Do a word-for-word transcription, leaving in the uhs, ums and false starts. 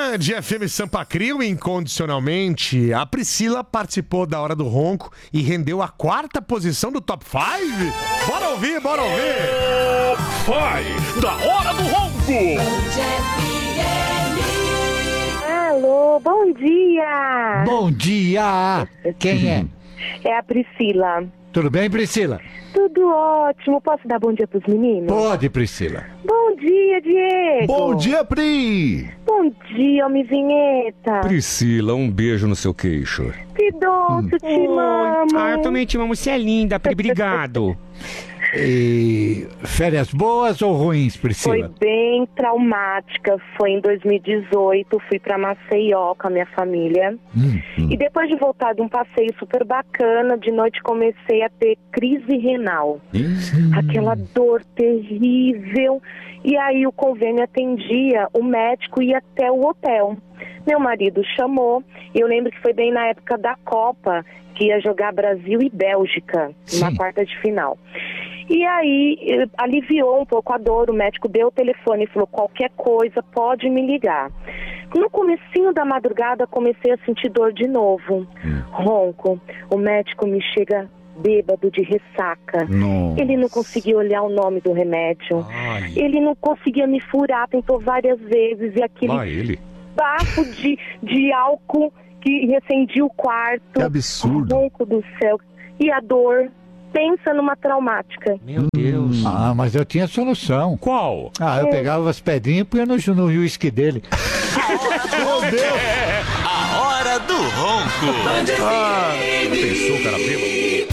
Band F M Sampa Crio, incondicionalmente. A Priscila participou da Hora do Ronco e rendeu a quarta posição do Top cinco. Bora ouvir, bora ouvir. Top da Hora do Ronco. Alô, bom dia. Bom dia. Quem é? É a Priscila. Tudo bem, Priscila? Tudo ótimo. Posso dar bom dia pros meninos? Pode, Priscila. Bom dia, Diego. Bom dia, Pri. Bom dia, homizinheta. Priscila, um beijo no seu queixo. Que doce, te amo. Ah, eu também te amo. Você é linda, Pri. Obrigado. E férias boas ou ruins, Foi Priscila? bem traumática. Foi em dois mil e dezoito. Fui pra Maceió com a minha família. Hum, hum. E depois de voltar de um passeio super bacana, de noite comecei a ter crise renal. Hum. Aquela dor terrível. E aí o convênio atendia, o médico ia até o hotel. Meu marido chamou. Eu lembro que foi bem na época da Copa, que ia jogar Brasil e Bélgica, Sim. na quarta de final. E aí eh, aliviou um pouco a dor, o médico deu o telefone e falou, qualquer coisa pode me ligar. No comecinho da madrugada comecei a sentir dor de novo, Hum. ronco. O médico me chega bêbado de ressaca. Nossa. Ele não conseguia olhar o nome do remédio. Ai. Ele não conseguia me furar, tentou várias vezes e aquele Lá ele. bafo de, de álcool que recendia o quarto. Que absurdo. Ronco do céu. E a dor, pensa numa traumática. Meu Deus. Ah, mas eu tinha solução. Qual? Ah, eu pegava as pedrinhas e punha no, no uísque dele. Meu Deus. A Hora do Ronco. Pensou, cara bêbado?